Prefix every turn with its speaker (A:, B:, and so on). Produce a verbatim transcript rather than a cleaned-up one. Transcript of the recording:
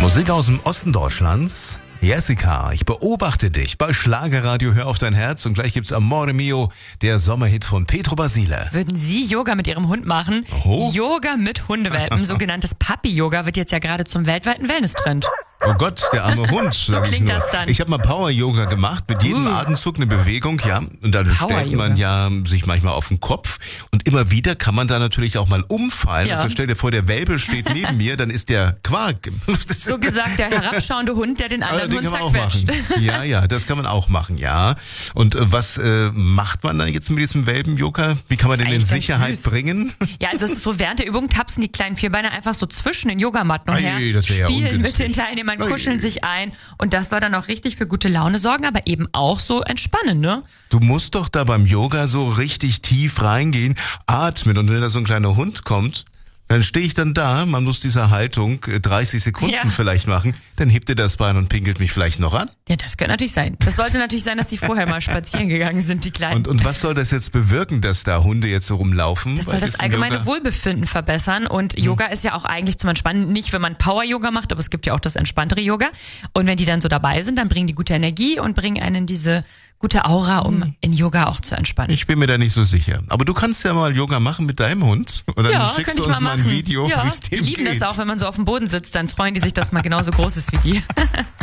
A: Musik aus dem Osten Deutschlands. Jessica, ich beobachte dich bei Schlagerradio, hör auf dein Herz und gleich gibt's Amore Mio, der Sommerhit von Petro Basile.
B: Würden Sie Yoga mit Ihrem Hund machen?
A: Oh.
B: Yoga mit Hundewelpen, sogenanntes Puppy-Yoga, wird jetzt ja gerade zum weltweiten Wellness-Trend.
A: Oh Gott, der arme Hund.
B: So
A: sag
B: klingt
A: ich nur.
B: das dann.
A: Ich habe mal Power-Yoga gemacht, mit jedem
B: Uh.
A: Atemzug eine Bewegung, ja. Und dann stellt man ja sich manchmal auf den Kopf. Und immer wieder kann man da natürlich auch mal umfallen.
B: Ja.
A: Also stell dir vor, der Welpe steht neben mir, dann ist der Quark.
B: So gesagt, der herabschauende Hund, der den anderen
A: Den
B: Hund
A: kann man auch
B: zerquetscht.
A: machen. Ja, ja, das kann man auch machen, ja. Und äh, was äh, macht man dann jetzt mit diesem Welpen-Yoga? Wie kann man
B: Das
A: den
B: ist
A: in
B: eigentlich ganz
A: Sicherheit
B: süß.
A: bringen?
B: Ja, also es ist so, während der Übung tapsen die kleinen Vierbeiner einfach so zwischen den Yogamatten und
A: Ei,
B: her,
A: das wär ja
B: spielen mit
A: ungünstig.
B: den Teilnehmern,
A: Ei.
B: kuscheln sich ein und das soll dann auch richtig für gute Laune sorgen, aber eben auch so entspannen, ne?
A: Du musst doch da beim Yoga so richtig tief reingehen, atmen und wenn da so ein kleiner Hund kommt, dann stehe ich dann da, man muss diese Haltung äh, dreißig Sekunden
B: Ja.
A: vielleicht machen, dann hebt er das Bein und pinkelt mich vielleicht noch an.
B: Ja, das könnte natürlich sein. Das sollte natürlich sein, dass die vorher mal spazieren gegangen sind, die Kleinen.
A: Und, und was soll das jetzt bewirken, dass da Hunde jetzt so rumlaufen?
B: Das
A: bei
B: soll das
A: diesem
B: allgemeine
A: Yoga?
B: Wohlbefinden verbessern und Yoga ist ja auch eigentlich zum Entspannen, nicht wenn man Power-Yoga macht, aber es gibt ja auch das entspanntere Yoga und wenn die dann so dabei sind, dann bringen die gute Energie und bringen einen diese gute Aura, um in Yoga auch zu entspannen.
A: Ich bin mir da nicht so sicher. Aber du kannst ja mal Yoga machen mit deinem Hund und dann
B: Ja,
A: schickst
B: könnte
A: du
B: ich
A: uns
B: mal
A: mal ein
B: machen.
A: Video,
B: Ja,
A: wie es
B: die
A: dem
B: lieben
A: geht.
B: das auch, wenn man so auf dem Boden sitzt, dann freuen die sich, dass man genauso groß ist wie die.